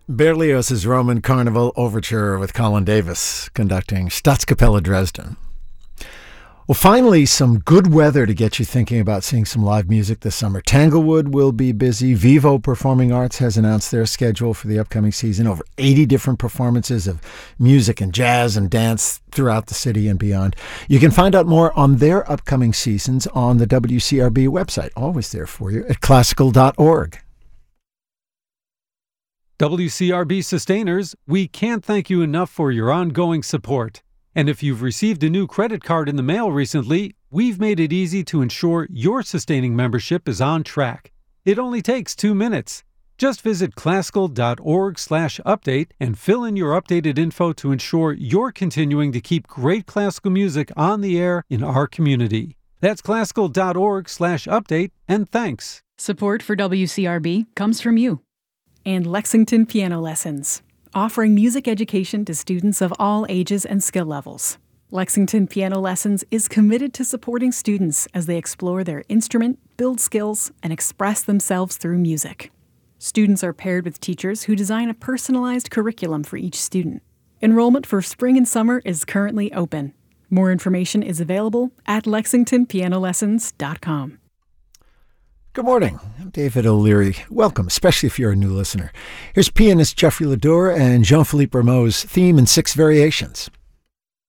Berlioz's Roman Carnival Overture with Colin Davis conducting Staatskapelle Dresden. Well, finally, some good weather to get you thinking about seeing some live music this summer. Tanglewood will be busy. Vivo Performing Arts has announced their schedule for the upcoming season. Over 80 different performances of music and jazz and dance throughout the city and beyond. You can find out more on their upcoming seasons on the WCRB website. Always there for you at classical.org. WCRB Sustainers, we can't thank you enough for your ongoing support. And if you've received a new credit card in the mail recently, we've made it easy to ensure your sustaining membership is on track. It only takes 2 minutes. Just visit classical.org/update and fill in your updated info to ensure you're continuing to keep great classical music on the air in our community. That's classical.org/update, and thanks. Support for WCRB comes from you. And Lexington Piano Lessons, offering music education to students of all ages and skill levels. Lexington Piano Lessons is committed to supporting students as they explore their instrument, build skills, and express themselves through music. Students are paired with teachers who design a personalized curriculum for each student. Enrollment for spring and summer is currently open. More information is available at lexingtonpianolessons.com. Good morning. I'm David O'Leary. Welcome, especially if you're a new listener. Here's pianist Jeffrey Ledour and Jean-Philippe Rameau's theme in 6 variations.